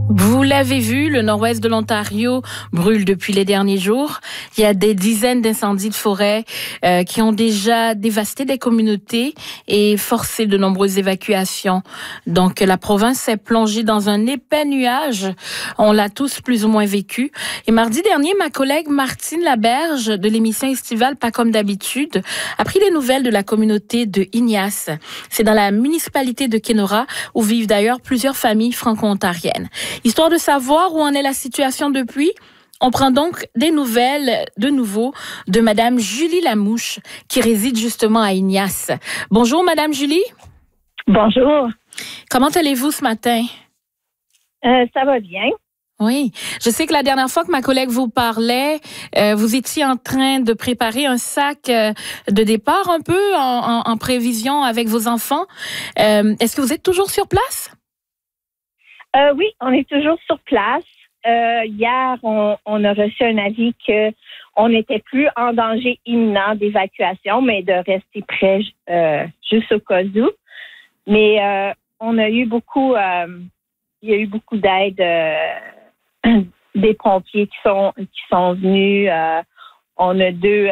Vous l'avez vu, le nord-ouest de l'Ontario brûle depuis les derniers jours. Il y a des dizaines d'incendies de forêt qui ont déjà dévasté des communautés et forcé de nombreuses évacuations. Donc, la province s'est plongée dans un épais nuage. On l'a tous plus ou moins vécu. Et mardi dernier, ma collègue Martine Laberge de l'émission estivale Pas comme d'habitude a pris les nouvelles de la communauté de Ignace. C'est dans la municipalité de Kenora où vivent d'ailleurs plusieurs familles franco-ontariennes. Histoire de savoir où en est la situation depuis, on prend donc des nouvelles de nouveau de Madame Julie Lamouche, qui réside justement à Ignace. Bonjour Madame Julie. Bonjour. Comment allez-vous ce matin? Ça va bien. Oui, je sais que la dernière fois que ma collègue vous parlait, vous étiez en train de préparer un sac de départ un peu en prévision avec vos enfants. Est-ce que vous êtes toujours sur place? Oui, on est toujours sur place. Hier, on a reçu un avis qu'on n'était plus en danger imminent d'évacuation, mais de rester prêt juste au cas où. Mais on a eu beaucoup, il y a eu beaucoup d'aide des pompiers qui sont venus. On a deux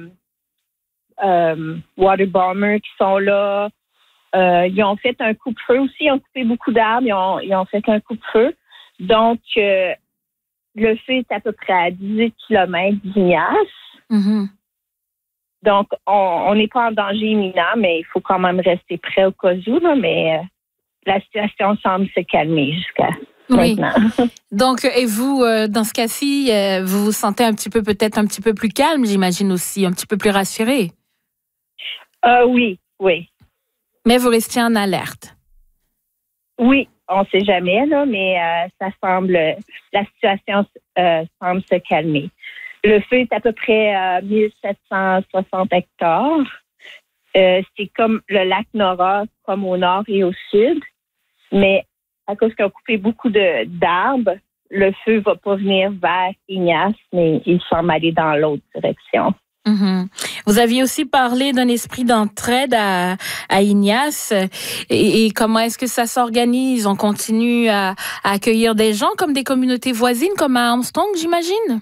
water bombers qui sont là. Ils ont fait un coupe-feu aussi. Ils ont coupé beaucoup d'arbres. Ils ont fait un coupe-feu. Donc, le feu est à peu près à 18 km d'Ignace. Mm-hmm. Donc, on n'est pas en danger imminent, mais il faut quand même rester prêt au cas où. Là, mais la situation semble se calmer jusqu'à maintenant. Donc, et vous, dans ce cas-ci, vous vous sentez peut-être un petit peu plus calme, j'imagine aussi, un petit peu plus rassuré? Oui. Mais vous restiez en alerte. Oui, on ne sait jamais, là, mais la situation semble se calmer. Le feu est à peu près 1760 hectares. C'est comme le lac Nora, comme au nord et au sud. Mais à cause qu'on a coupé beaucoup d'arbres, le feu ne va pas venir vers Ignace, mais il semble aller dans l'autre direction. Mm-hmm. Vous aviez aussi parlé d'un esprit d'entraide à Ignace. Et comment est-ce que ça s'organise? On continue à accueillir des gens comme des communautés voisines, comme à Armstrong, j'imagine?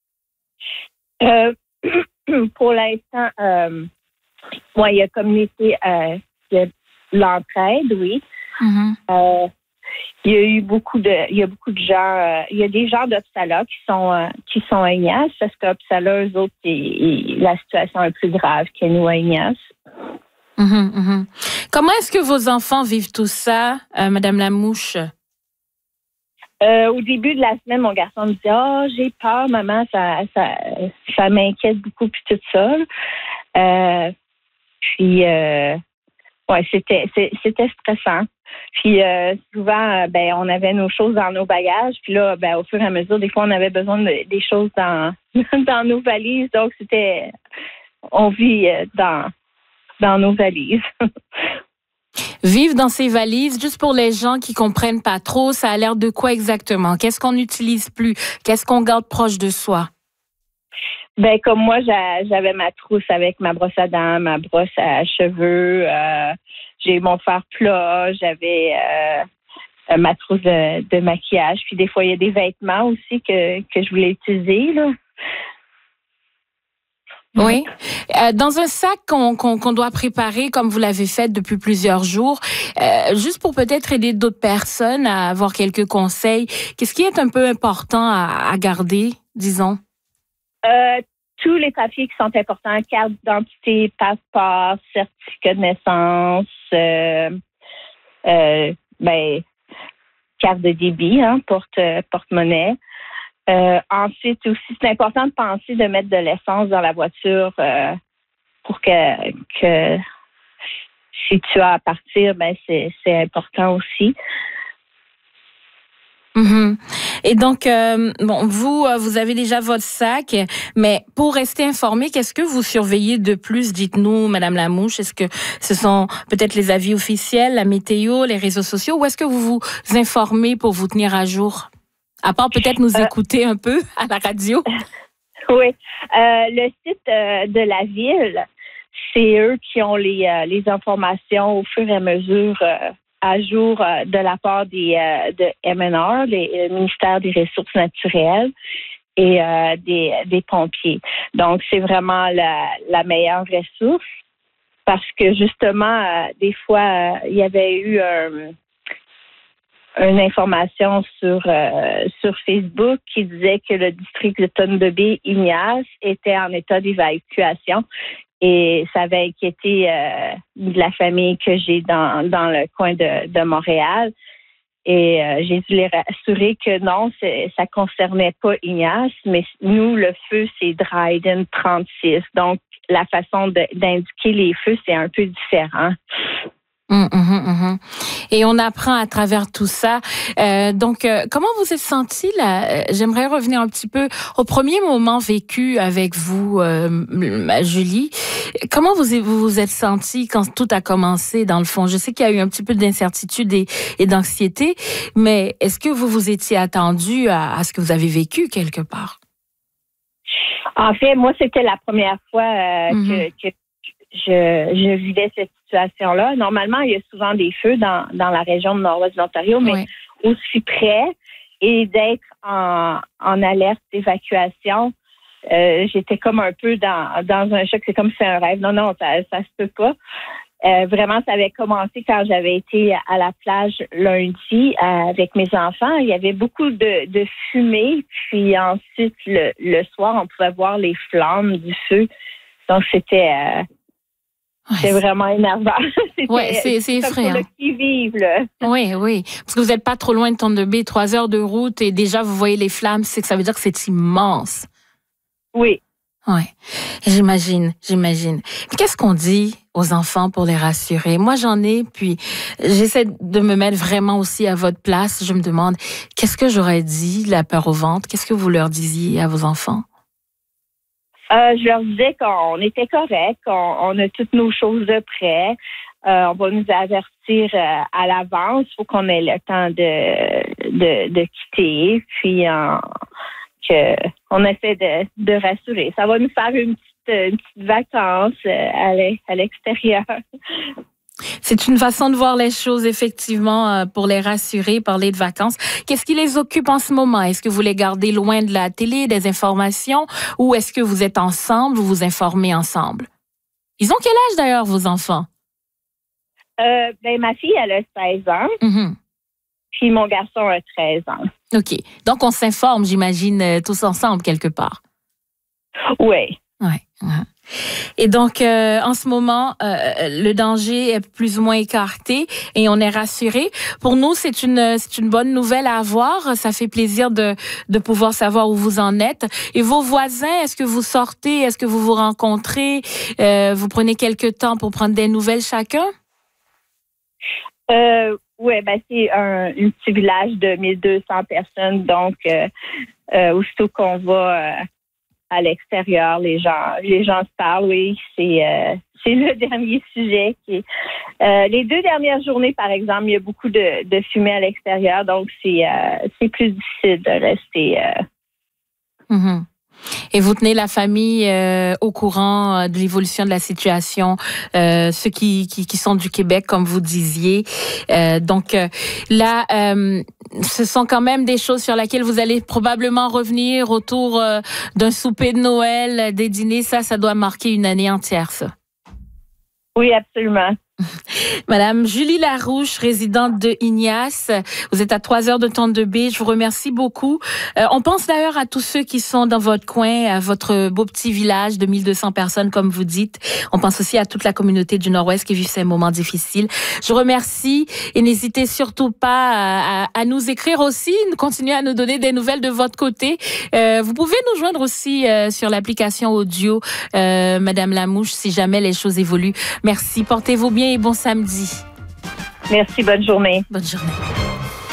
Pour l'instant, il y a communauté, il y a l'entraide, oui. Mm-hmm. Il y a beaucoup de gens. Il y a des gens d'Opsala qui sont à Ignace parce qu'Opsala, eux autres, la situation est plus grave que nous à Ignace. Mm-hmm, mm-hmm. Comment est-ce que vos enfants vivent tout ça, Madame Lamouche? Au début de la semaine, mon garçon me dit « j'ai peur, maman, ça m'inquiète beaucoup, puis tout ça. » C'était stressant. Puis souvent, on avait nos choses dans nos bagages. Puis là, au fur et à mesure, des fois, on avait besoin des choses dans nos valises. Donc, on vit dans nos valises. Vivre dans ces valises, juste pour les gens qui comprennent pas trop, ça a l'air de quoi exactement? Qu'est-ce qu'on n'utilise plus? Qu'est-ce qu'on garde proche de soi? Comme moi, j'avais ma trousse avec ma brosse à dents, ma brosse à cheveux. J'ai mon fer plat, j'avais ma trousse de maquillage. Puis des fois, il y a des vêtements aussi que je voulais utiliser, là. Oui. Dans un sac qu'on doit préparer, comme vous l'avez fait depuis plusieurs jours, juste pour peut-être aider d'autres personnes à avoir quelques conseils, qu'est-ce qui est un peu important à garder, disons? Tous les papiers qui sont importants, carte d'identité, passeport, certificat de naissance, carte de débit, porte-monnaie. Ensuite aussi, c'est important de penser de mettre de l'essence dans la voiture pour que si tu as à partir, c'est important aussi. Mm-hmm. Et donc, vous avez déjà votre sac, mais pour rester informé, qu'est-ce que vous surveillez de plus? Dites-nous, Madame Lamouche, est-ce que ce sont peut-être les avis officiels, la météo, les réseaux sociaux, ou est-ce que vous vous informez pour vous tenir à jour? À part peut-être nous écouter un peu à la radio. Oui. Le site de la ville, c'est eux qui ont les informations au fur et à mesure à jour de la part de MNR, le ministère des Ressources naturelles, et des pompiers. Donc, c'est vraiment la meilleure ressource parce que, justement, des fois, il y avait eu une information sur Facebook qui disait que le district de Thunder-Bay, Ignace, était en état d'évacuation et ça avait inquiété de la famille que j'ai dans le coin de Montréal. Et j'ai dû les rassurer que non, ça concernait pas Ignace, mais nous, le feu, c'est Dryden 36. Donc, la façon d'indiquer les feux, c'est un peu différent. Et on apprend à travers tout ça. Donc, comment vous êtes sentie là? J'aimerais revenir un petit peu au premier moment vécu avec vous, Julie. Comment vous êtes sentie quand tout a commencé, dans le fond? Je sais qu'il y a eu un petit peu d'incertitude et d'anxiété, mais est-ce que vous vous étiez attendue à ce que vous avez vécu quelque part? En fait, moi, c'était la première fois que je vivais cette situation-là. Normalement, il y a souvent des feux dans la région de Nord-Ouest de l'Ontario, mais aussi près et d'être en alerte d'évacuation, j'étais comme un peu dans un choc. C'est comme si c'était un rêve. Non, ça se peut pas. Vraiment, ça avait commencé quand j'avais été à la plage lundi avec mes enfants. Il y avait beaucoup de fumée. Puis ensuite, le soir, on pouvait voir les flammes du feu. Donc, c'était vraiment énervant. Oui, c'est effrayant. Pour le qui-vive, là. Oui. Parce que vous n'êtes pas trop loin de Thunder Bay, 3 heures de route et déjà vous voyez les flammes, c'est que ça veut dire que c'est immense. Oui. Oui, j'imagine. Mais qu'est-ce qu'on dit aux enfants pour les rassurer? Moi, j'en ai, puis j'essaie de me mettre vraiment aussi à votre place. Je me demande, qu'est-ce que j'aurais dit, la peur au ventre? Qu'est-ce que vous leur disiez à vos enfants? Je leur disais qu'on était correct, qu'on a toutes nos choses de près. On va nous avertir à l'avance. Il faut qu'on ait le temps de quitter. Puis qu'on essaie de rassurer. Ça va nous faire une petite vacance à l'extérieur. C'est une façon de voir les choses, effectivement, pour les rassurer, parler de vacances. Qu'est-ce qui les occupe en ce moment? Est-ce que vous les gardez loin de la télé, des informations, ou est-ce que vous êtes ensemble, vous vous informez ensemble? Ils ont quel âge, d'ailleurs, vos enfants? Ma fille, elle a 16 ans. Puis mon garçon a 13 ans. OK. Donc, on s'informe, j'imagine, tous ensemble, quelque part. Oui. Et donc, en ce moment, le danger est plus ou moins écarté et on est rassuré. Pour nous, c'est une bonne nouvelle à avoir. Ça fait plaisir de pouvoir savoir où vous en êtes. Et vos voisins, est-ce que vous sortez? Est-ce que vous vous rencontrez? Vous prenez quelques temps pour prendre des nouvelles chacun? Oui, c'est un petit village de 1200 personnes. Donc, aussitôt qu'on va à l'extérieur, les gens se parlent. Oui, c'est le dernier sujet. Les 2 dernières journées, par exemple, il y a beaucoup de fumée à l'extérieur. Donc, c'est plus difficile de rester. Et vous tenez la famille au courant de l'évolution de la situation, ceux qui sont du Québec, comme vous disiez. Donc là, ce sont quand même des choses sur lesquelles vous allez probablement revenir autour d'un souper de Noël, des dîners. Ça doit marquer une année entière, ça. Oui, absolument. Madame Julie Larouche, résidente de Ignace. Vous êtes à 3 heures de Thunder Bay. Je vous remercie beaucoup. On pense d'ailleurs à tous ceux qui sont dans votre coin, à votre beau petit village de 1200 personnes, comme vous dites. On pense aussi à toute la communauté du Nord-Ouest qui vit ces moments difficiles. Je vous remercie et n'hésitez surtout pas à nous écrire aussi, continuer à nous donner des nouvelles de votre côté. Vous pouvez nous joindre aussi sur l'application audio, Madame Lamouche, si jamais les choses évoluent. Merci. Portez-vous bien et bon samedi. Merci. Bonne journée. Bonne journée.